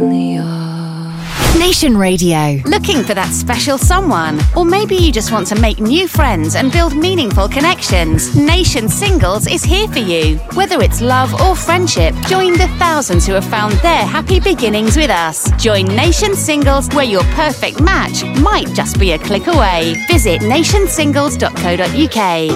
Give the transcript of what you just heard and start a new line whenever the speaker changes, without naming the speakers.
Nation Radio.
Looking for that special someone? Or maybe you just want to make new friends and build meaningful connections? Nation Singles is here for you. Whether it's love or friendship, join the thousands who have found their happy beginnings with us. Join Nation Singles, where your perfect match might just be a click away. Visit nationsingles.co.uk.